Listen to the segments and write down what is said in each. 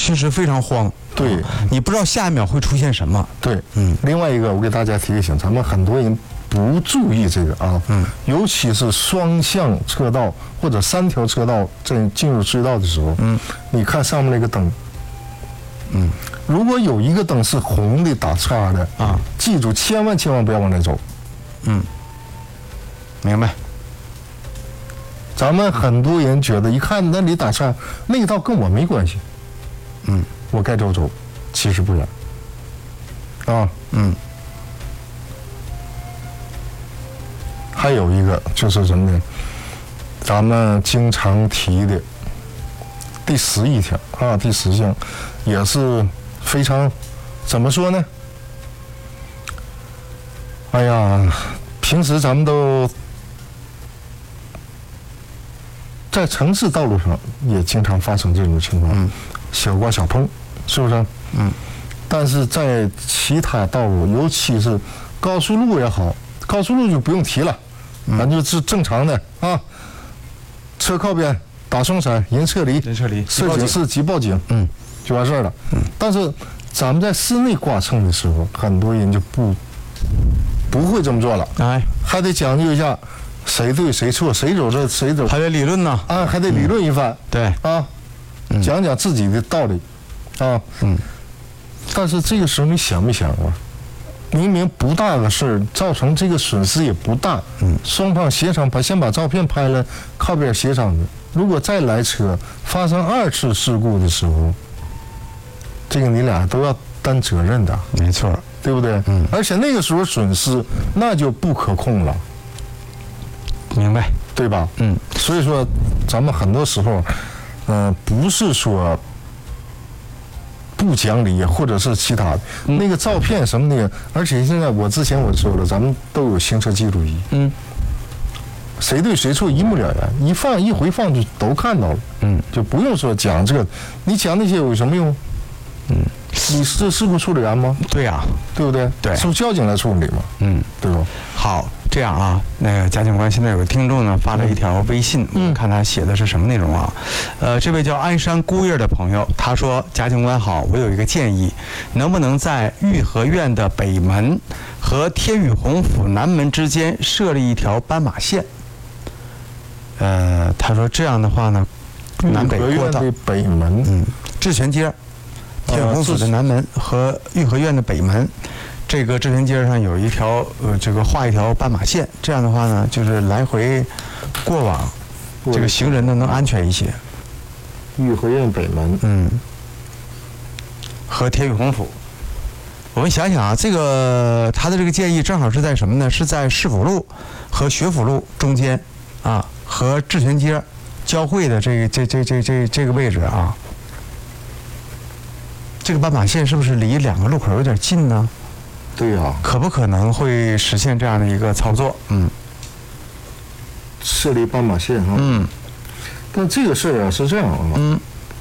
其实非常慌。 对， 你不知道下一秒会出现什么。 对，另外一个，我给大家提个醒，咱们很多人不注意这个啊，尤其是双向车道或者3条车道在进入隧道的时候，你看上面那个灯，如果有一个灯是红的打叉的啊，记住千万不要往那走。 明白。 咱们很多人觉得一看那里打叉，那一道跟我没关系，我该走，其实不然。啊，还有一个就是什么呢？咱们经常提的第11条啊，第10项也是非常怎么说呢？哎呀，平时咱们都在城市道路上也经常发生这种情况，小刮小碰，是不是？但是在其他道路，尤其是高速路也好，高速路就不用提了，咱就是正常的啊，车靠边打双闪，人撤离，摄警室即报警，就完事儿了。但是咱们在室内刮蹭的时候，很多人就不会这么做了，还得讲究一下谁对谁错，谁走这谁走， 还得理论呢， 还得理论一番， 对啊，讲讲自己的道理，啊，但是这个时候你想没想过，明明不大个事儿，造成这个损失也不大，双方协商先把照片拍了，靠边协商的。如果再来车发生2次事故的时候，这个你俩都要担责任的， 没错， 对不对？而且那个时候损失那就不可控了， 明白， 对吧？所以说咱们很多时候，不是说不讲理，或者是其他的那个照片什么的，而且现在之前我说了，咱们都有行车记录仪，谁对谁错一目了然，一回放就都看到了，就不用说讲这个，你讲那些有什么用？你是事故处理员吗？ 对呀， 对不对？ 对， 是不是交警来处理嘛？对吧？ 好，这样啊，那个贾警官现在有个听众呢发了一条微信，我们看他写的是什么内容啊？这位叫鞍山孤叶的朋友，他说：贾警官好，我有一个建议，能不能在颐和园的北门和天宇宏府南门之间设立一条斑马线？他说这样的话呢，南北过道的北门， 智泉街。天宇宏府的南门和颐和园的北门，这个智泉街上有一条这个画一条斑马线，这样的话呢，就是来回过往，这个行人呢能安全一些。 颐和园北门， 和天宇宏府。我们想想啊，这个他的这个建议正好是在什么呢？是在市府路和学府路中间啊，和智泉街交汇的这个位置啊。这个斑马线是不是离2个路口有点近呢？ 对呀， 可不可能会实现这样的一个操作？ 设立斑马线啊，但这个事儿啊是这样啊，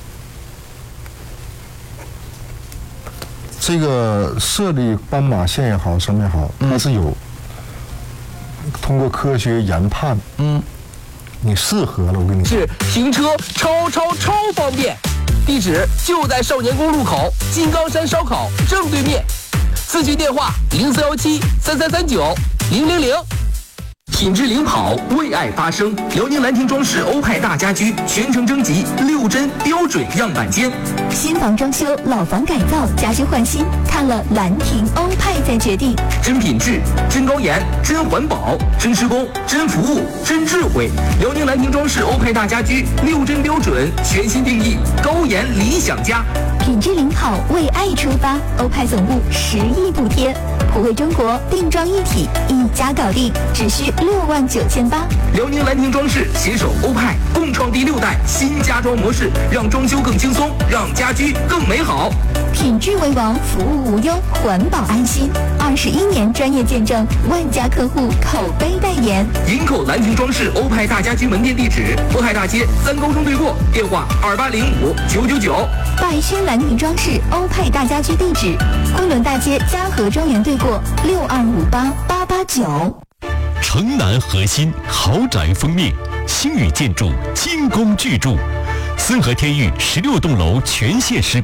这个设立斑马线也好，什么也好，它是有通过科学研判，你适合了，我跟你是停车超方便。地址就在少年宫路口金刚山烧烤正对面，咨询电话0417333900。品质领跑，为爱发声。辽宁兰亭装饰欧派大家居全程征集6针标准样板间， 新房装修、老房改造、家居换新，看了兰亭欧派再决定。 真品质、真高颜、真环保、真施工、真服务、真智慧。辽宁兰亭装饰欧派大家居6针标准全新定义，高颜理想家。 品质领跑，为爱出发。欧派总部10亿补贴，普惠中国，定妆一体，一家搞定，只需69800。 辽宁兰亭装饰携手欧派，共创第6代新家装模式，让装修更轻松，让家居更美好。 品质为王，服务无忧，环保安心。21年专业见证，万家客户口碑代言。 营口兰亭装饰欧派大家居门店地址：渤海大街3高中对过，电话28059999。 百轩兰亭装饰欧派大家居地址：昆仑大街嘉禾庄园对过，6258889。 城南核心豪宅封面，星宇建筑精工巨筑，森和天域16栋楼全线施